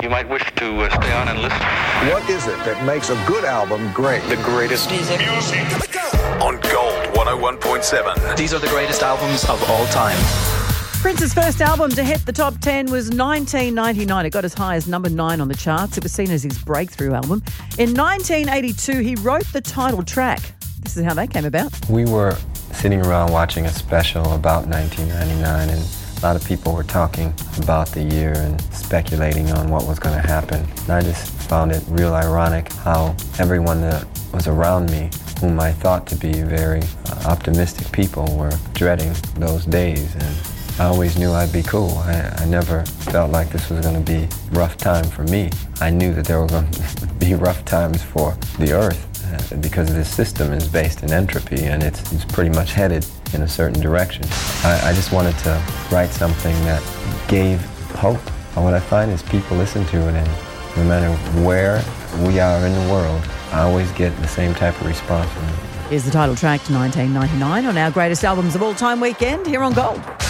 You might wish to stay on and listen. What is it that makes a good album great? The greatest music. On Gold 101.7. These are the greatest albums of all time. Prince's first album to hit the top 10 was 1999. It got as high as number 9 on the charts. It was seen as his breakthrough album. In 1982, he wrote the title track. This is how that came about. We were sitting around watching a special about 1999, and a lot of people were talking about the year and speculating on what was going to happen. And I just found it real ironic how everyone that was around me, whom I thought to be very optimistic people, were dreading those days. And I always knew I'd be cool. I never felt like this was going to be a rough time for me. I knew that there were going to be rough times for the Earth because this system is based in entropy and it's pretty much headed in a certain direction. I just wanted to write something that gave hope. And what I find is people listen to it, and no matter where we are in the world, I always get the same type of response from it. Here's the title track to 1999 on our greatest albums of all time weekend here on Gold.